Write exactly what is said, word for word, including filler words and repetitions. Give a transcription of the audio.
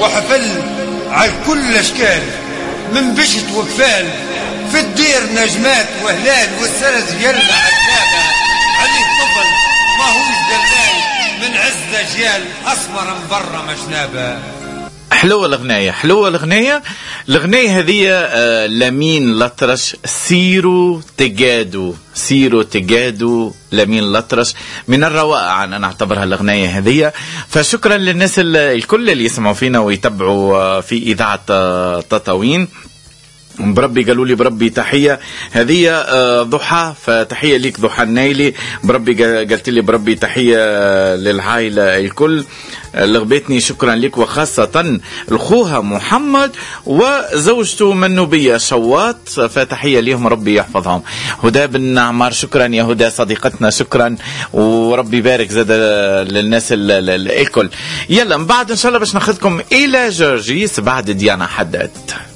وحفل على كل الأشكال، من بشت وكفال في الدير نجمات وهلال، والسرز يلمع عذابة عليه طفل ما هوش دلال، من عز أجيال أسمر مبرة مجنابة. حلوة الغنية، حلوة الغنية. الغنية هذه آه لمين الأطرش، سيروا تجادوا، سيروا تجادوا لمين الأطرش، من الروائع أنا أعتبرها الغنية هذه. فشكرا للناس الكل اللي يسمعوا فينا ويتبعوا آه في إذاعة آه تطاوين. بربي قالوا لي بربي تحية هذه آه ضحى، فتحية ليك ضحى النايلي. بربي قالت لي بربي تحية للعائلة الكل. لغبتني شكرا لك، وخاصة الخوها محمد وزوجته منوبية شواط، فتحية ليهم ربي يحفظهم. هدى بن عمار شكرا يا هدى صديقتنا، شكرا وربي يبارك زاد للناس الكل. يلا من بعد ان شاء الله باش ناخذكم الى جورجيس بعد ديانا حداد.